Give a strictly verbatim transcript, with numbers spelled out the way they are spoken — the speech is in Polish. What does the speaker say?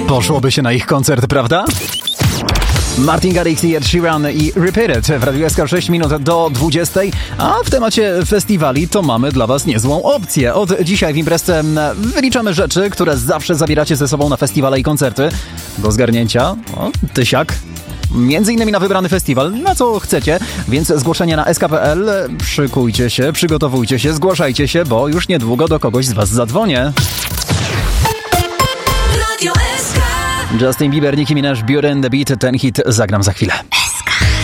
Poszłoby się na ich koncert, prawda? Martin Garrix i Ed Sheeran i Repeat It w Radiu S K sześć minut do dwudziestej, a w temacie festiwali to mamy dla Was niezłą opcję. Od dzisiaj w imprezce wyliczamy rzeczy, które zawsze zabieracie ze sobą na festiwale i koncerty. Do zgarnięcia, o, tysiak. Między innymi na wybrany festiwal, na co chcecie, więc zgłoszenia na s k kropka p l. Szykujcie się, przygotowujcie się, zgłaszajcie się, bo już niedługo do kogoś z Was zadzwonię. Justin Bieber, Nicki Minaj, Beauty and the Beat, ten hit zagram za chwilę.